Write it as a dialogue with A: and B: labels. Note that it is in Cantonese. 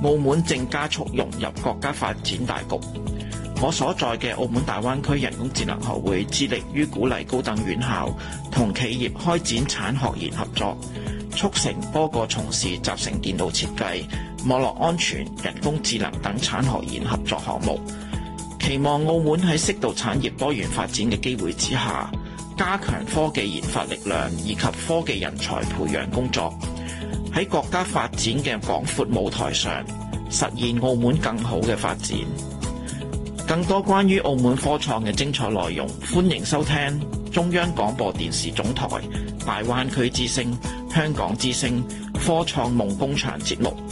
A: 澳門正加速融入國家發展大局。我所在嘅澳門大灣區人工智能學會致力於鼓勵高等院校同企業開展產學研合作，促成多個從事集成電腦設計、網絡安全、人工智能等產學研合作項目。期望澳門喺適度產業多元發展嘅機會之下，加強科技研發力量以及科技人才培養工作，喺國家發展嘅廣闊舞台上，實現澳門更好嘅發展。更多關於澳門科創嘅精彩內容，歡迎收聽中央廣播電視總台大灣區之聲、香港之聲科創夢工場節目。